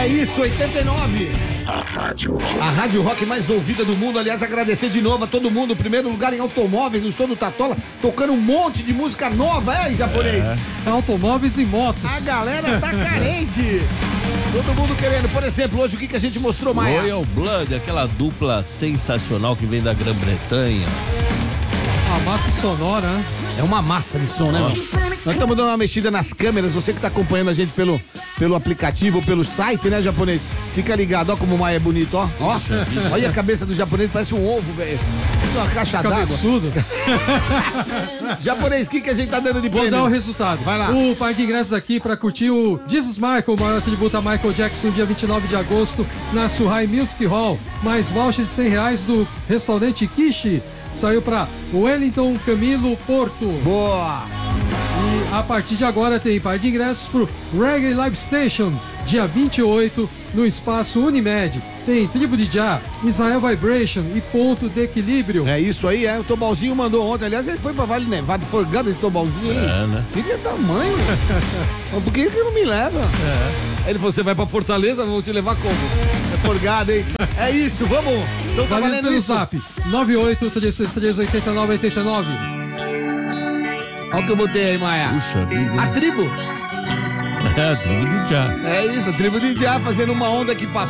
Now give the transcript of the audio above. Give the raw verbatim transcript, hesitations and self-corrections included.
É isso, oitenta e nove. A Rádio Rock. A Rádio Rock mais ouvida do mundo. Aliás, agradecer de novo a todo mundo. Primeiro lugar em automóveis no show do Tatola, tocando um monte de música nova, é, japonês? É. Automóveis e motos. A galera tá carente. Todo mundo querendo. Por exemplo, hoje o que, que a gente mostrou mais? Royal Blood, aquela dupla sensacional que vem da Grã-Bretanha. A massa sonora, né? É uma massa de som, né, mano? Nós estamos dando uma mexida nas câmeras. Você que tá acompanhando a gente pelo, pelo aplicativo, pelo site, né, japonês? Fica ligado, ó como o Maia é bonito, ó. Ó, olha a cabeça do japonês, parece um ovo, velho. Isso é uma caixa d'água. Japonês, o que, que a gente tá dando de Vou prêmio? dar o resultado. Vai lá. O par de ingressos aqui pra curtir o Jesus Michael, o maior tributo a Michael Jackson, dia vinte e nove de agosto, na Suhai Music Hall. Mais voucher de cem reais do restaurante Kishi. Saiu pra Wellington Camilo Porto. Boa! E a partir de agora tem par de ingressos pro Reggae Live Station, dia vinte e oito, no espaço Unimed. Tem Tribo de Já, Israel Vibration e Ponto de Equilíbrio. É isso aí, é. O Tobalzinho mandou ontem. Aliás, ele foi pra Vale Nevado. Forgado esse Tobalzinho aí. É, né? Filha da mãe. Mas por que que não me leva? É. Aí ele falou, você vai pra Fortaleza, vou te levar como? É forgado, hein? É isso, vamos. Então tá Valendo valendo pelo isso. zap, nove oito três seis três oito nove oito nove. Olha o que eu botei aí, Maia. Puxa vida, hein? A tribo. É, a tribo de Já. É isso, a tribo de Já fazendo uma onda que passou.